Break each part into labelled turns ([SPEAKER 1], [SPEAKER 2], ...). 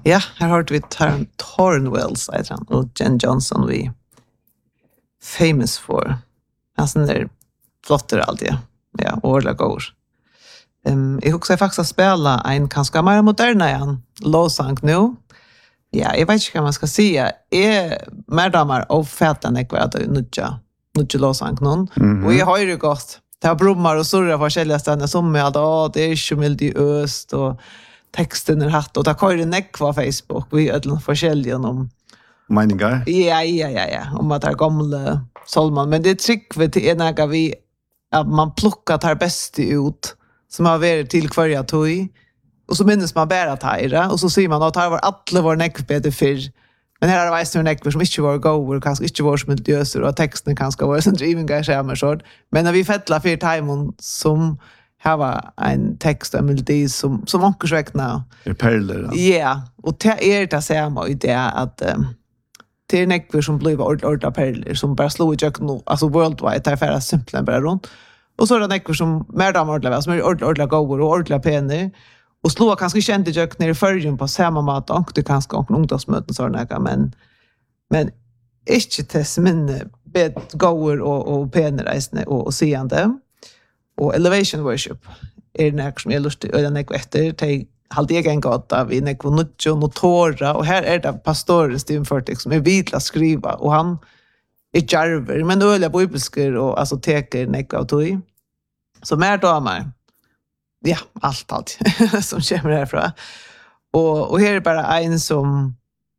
[SPEAKER 1] Ja, här har vi Thornwells, och Jen Johnson vi famous for. Alltså där flotter alltid. Ja, ordla går. Jag också faktiskt att spela en ganska mer moderna igen. Låsang nu. Ja, jag vet inte vad man ska säga. Mer damer och fätan är kvar att nutja låsang någon. Och jag har ju gått. Det har brummar och surrar på olika ställen som med att det är ju mild öst och texten är hatt och där kör det näck på Facebook. Vi är ett olika om
[SPEAKER 2] meningar.
[SPEAKER 1] Ja. Om att det är gamla Solman, men det tycker vi till när vi att man plockar tar bäst ut som har varit till kvarja toy och så minns man bara tajra och så ser man att det var alla var näck bättre för. Men här har det varit näck som inte var go kanske inte var smultöser och texten kanske var sån driven gärna så. Men när vi fettla för timon som här var en text och melodi som onkel räkna.
[SPEAKER 2] Det perler.
[SPEAKER 1] Ja, och det är det samma idé att det är näckver som blir ordla perler som bara slår i köken alltså worldwide där för simpelt bara runt. Och så är det näckver som mer dammordla som är ordla goor och ordla penner och slår kanske kände köken i förrjun på samma mat och det kanske och ungdomsmöten så där men inte test men bet goor och penner och seende och elevation worship är näck som är lustigt och näck efter till halt egen gata vi näck och notora och här är det pastor Steven Furtick som är vidla skriva och han är jarver men då är bibelskor och alltså teker näck av toy så mer damer ja allt som kommer härifrån och här är bara en som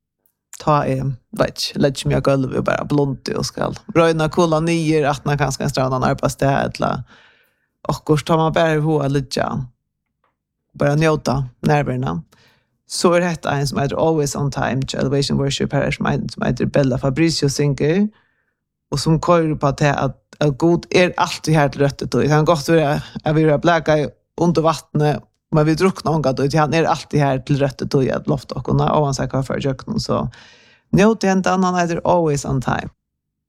[SPEAKER 1] vet mig golv bara blont och skall bröna kolla nyer att man kanske stranden arbetsstädla och kurs tar man bara hoa lite bara njóta närvarna. Så är det en som heter Always on Time, Elevation Worship här som heter Bella Fabricio Sinke och som kör på att god är alltid här till röttet och det kan gott vara att vi har bläka under vattnet men vi drucknar ångat och han är alltid här till röttet och ett loft och han säger för köken så njóta en annan heter Always on Time.